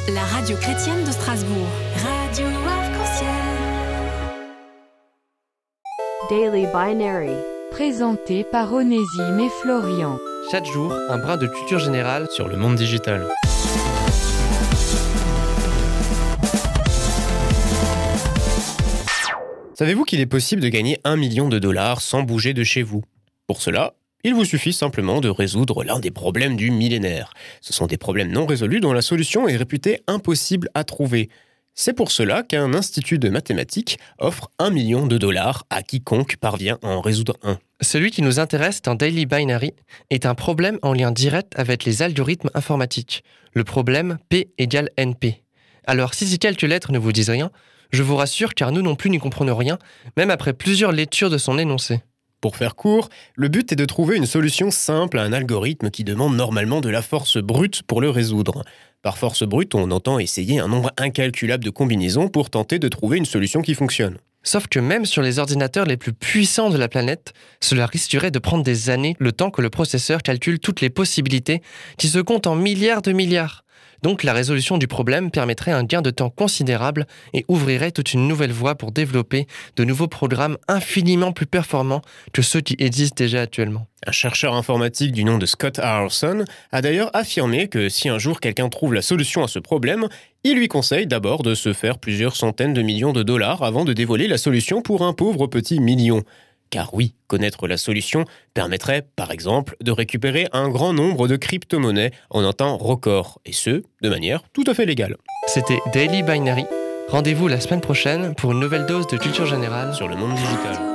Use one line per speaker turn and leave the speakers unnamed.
La radio chrétienne de Strasbourg. Radio Arc-en-Ciel.
Daily Binary.
Présenté par Onésime et Florian.
Chaque jour, un brin de culture générale sur le monde digital. Savez-vous qu'il est possible de gagner 1 million de dollars sans bouger de chez vous? Pour cela, il vous suffit simplement de résoudre l'un des problèmes du millénaire. Ce sont des problèmes non résolus dont la solution est réputée impossible à trouver. C'est pour cela qu'un institut de mathématiques offre 1 million de dollars à quiconque parvient à en résoudre un. Celui qui nous intéresse dans Daily Binary est un problème en lien direct avec les algorithmes informatiques. Le problème P égale NP. Alors si ces quelques lettres ne vous disent rien, je vous rassure car nous non plus n'y comprenons rien, même après plusieurs lectures de son énoncé. Pour faire court, le but est de trouver une solution simple à un algorithme qui demande normalement de la force brute pour le résoudre. Par force brute, on entend essayer un nombre incalculable de combinaisons pour tenter de trouver une solution qui fonctionne. Sauf que même sur les ordinateurs les plus puissants de la planète, cela risquerait de prendre des années le temps que le processeur calcule toutes les possibilités qui se comptent en milliards de milliards. Donc la résolution du problème permettrait un gain de temps considérable et ouvrirait toute une nouvelle voie pour développer de nouveaux programmes infiniment plus performants que ceux qui existent déjà actuellement. Un chercheur informatique du nom de Scott Harrison a d'ailleurs affirmé que si un jour quelqu'un trouve la solution à ce problème, il lui conseille d'abord de se faire plusieurs centaines de millions de dollars avant de dévoiler la solution pour un pauvre petit million. Car oui, connaître la solution permettrait, par exemple, de récupérer un grand nombre de crypto-monnaies en un temps record, et ce, de manière tout à fait légale. C'était Daily Binary. Rendez-vous la semaine prochaine pour une nouvelle dose de culture générale sur le monde digital.